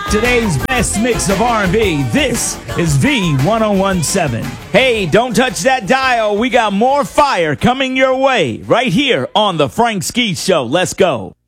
Today's best mix of R&B. This is V1017. Hey, don't touch that dial. We got more fire coming your way right here on The Frank Ski Show. Let's go.